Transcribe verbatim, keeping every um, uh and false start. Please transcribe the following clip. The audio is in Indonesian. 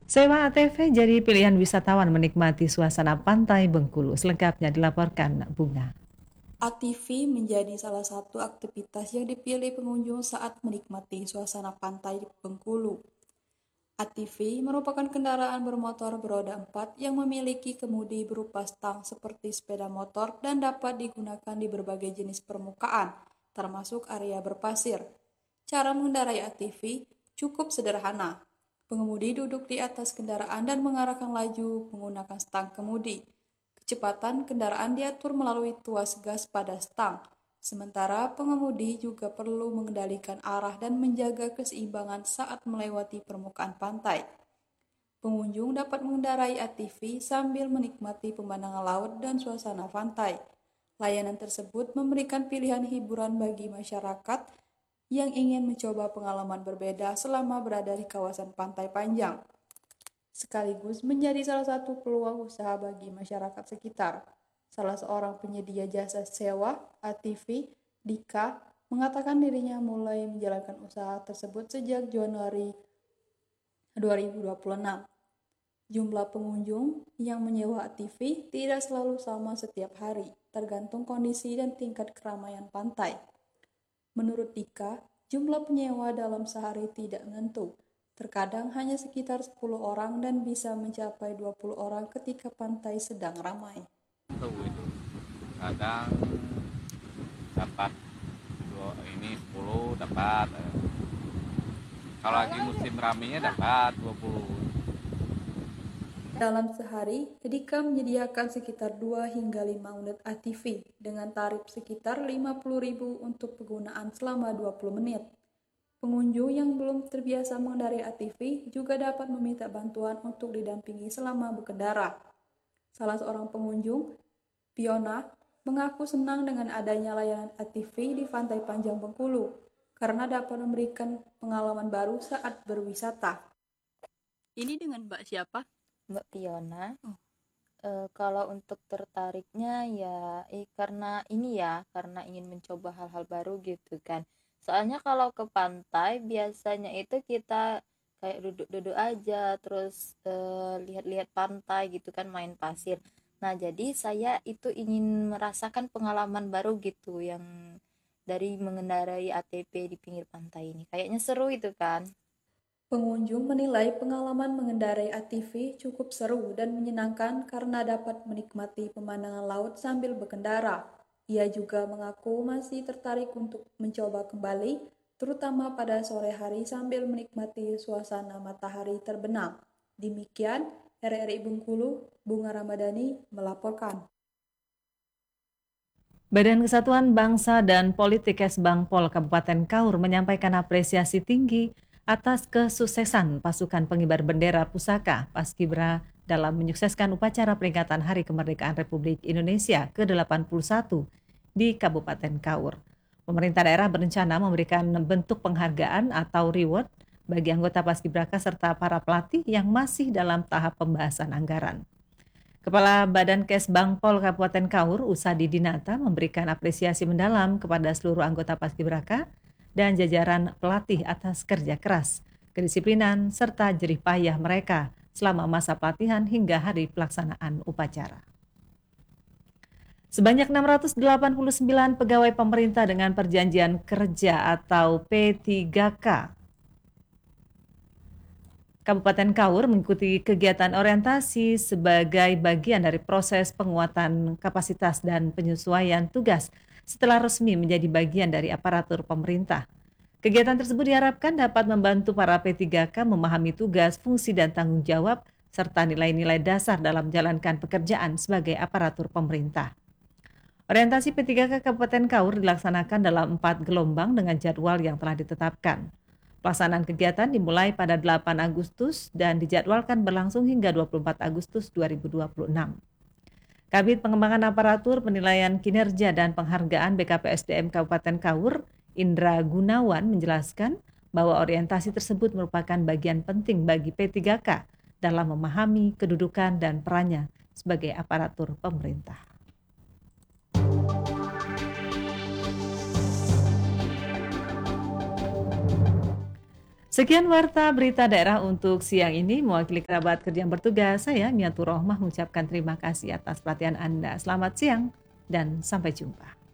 Sewa A T V jadi pilihan wisatawan menikmati suasana pantai Bengkulu. Selengkapnya dilaporkan Bunga. A T V menjadi salah satu aktivitas yang dipilih pengunjung saat menikmati suasana pantai Bengkulu. A T V merupakan kendaraan bermotor beroda empat yang memiliki kemudi berupa stang seperti sepeda motor dan dapat digunakan di berbagai jenis permukaan, termasuk area berpasir. Cara mengendarai A T V cukup sederhana. Pengemudi duduk di atas kendaraan dan mengarahkan laju menggunakan stang kemudi. Kecepatan kendaraan diatur melalui tuas gas pada stang, sementara pengemudi juga perlu mengendalikan arah dan menjaga keseimbangan saat melewati permukaan pantai. Pengunjung dapat mengendarai A T V sambil menikmati pemandangan laut dan suasana pantai. Layanan tersebut memberikan pilihan hiburan bagi masyarakat yang ingin mencoba pengalaman berbeda selama berada di kawasan pantai panjang, sekaligus menjadi salah satu peluang usaha bagi masyarakat sekitar. Salah seorang penyedia jasa sewa A T V, Dika, mengatakan dirinya mulai menjalankan usaha tersebut sejak Januari dua ribu dua puluh enam. Jumlah pengunjung yang menyewa A T V tidak selalu sama setiap hari, tergantung kondisi dan tingkat keramaian pantai. Menurut Dika, jumlah penyewa dalam sehari tidak menentu. Terkadang hanya sekitar sepuluh orang dan bisa mencapai dua puluh orang ketika pantai sedang ramai. Tuh itu kadang dapat dua, ini sepuluh dapat, kalau lagi musim ramenya dapat dua puluh. Dalam sehari, Dika menyediakan sekitar dua hingga lima unit A T V dengan tarif sekitar lima puluh ribu untuk penggunaan selama dua puluh menit. Pengunjung yang belum terbiasa mengendarai A T V juga dapat meminta bantuan untuk didampingi selama berkendara. Salah seorang pengunjung, Fiona, mengaku senang dengan adanya layanan A T V di Pantai Panjang Bengkulu karena dapat memberikan pengalaman baru saat berwisata. Ini dengan Mbak siapa? Mbak Fiona. E, kalau untuk tertariknya ya eh, karena ini ya karena ingin mencoba hal-hal baru gitu kan. Soalnya kalau ke pantai biasanya itu kita kayak duduk-duduk aja terus eh, lihat-lihat pantai gitu kan, main pasir. Nah, jadi saya itu ingin merasakan pengalaman baru gitu yang dari mengendarai A T V di pinggir pantai ini. Kayaknya seru itu kan. Pengunjung menilai pengalaman mengendarai A T V cukup seru dan menyenangkan karena dapat menikmati pemandangan laut sambil berkendara. Ia juga mengaku masih tertarik untuk mencoba kembali, terutama pada sore hari sambil menikmati suasana matahari terbenam. Demikian, R R I Bengkulu, Bunga Ramadhani melaporkan. Badan Kesatuan Bangsa dan Politik Kesbangpol Kabupaten Kaur menyampaikan apresiasi tinggi atas kesuksesan pasukan pengibar bendera pusaka Paskibra dalam menyukseskan upacara peringatan Hari Kemerdekaan Republik Indonesia ke delapan puluh satu di Kabupaten Kaur. Pemerintah daerah berencana memberikan bentuk penghargaan atau reward bagi anggota Paskibraka serta para pelatih yang masih dalam tahap pembahasan anggaran. Kepala Badan Kesbangpol Kabupaten Kaur, Usadi Dinata, memberikan apresiasi mendalam kepada seluruh anggota Paskibraka dan jajaran pelatih atas kerja keras, kedisiplinan, serta jerih payah mereka selama masa pelatihan hingga hari pelaksanaan upacara. Sebanyak enam ratus delapan puluh sembilan pegawai pemerintah dengan perjanjian kerja atau P tiga K Kabupaten Kaur mengikuti kegiatan orientasi sebagai bagian dari proses penguatan kapasitas dan penyesuaian tugas setelah resmi menjadi bagian dari aparatur pemerintah. Kegiatan tersebut diharapkan dapat membantu para P tiga K memahami tugas, fungsi, dan tanggung jawab, serta nilai-nilai dasar dalam menjalankan pekerjaan sebagai aparatur pemerintah. Orientasi P tiga K Kabupaten Kaur dilaksanakan dalam empat gelombang dengan jadwal yang telah ditetapkan. Pelaksanaan kegiatan dimulai pada delapan Agustus dan dijadwalkan berlangsung hingga dua puluh empat Agustus dua ribu dua puluh enam. Kabid Pengembangan Aparatur, Penilaian Kinerja dan Penghargaan B K P S D M Kabupaten Kaur, Indra Gunawan, menjelaskan bahwa orientasi tersebut merupakan bagian penting bagi P tiga K dalam memahami kedudukan dan perannya sebagai aparatur pemerintah. Sekian warta berita daerah untuk siang ini. Mewakili kerabat kerja yang bertugas, saya Miatur Rohmah mengucapkan terima kasih atas perhatian Anda. Selamat siang dan sampai jumpa.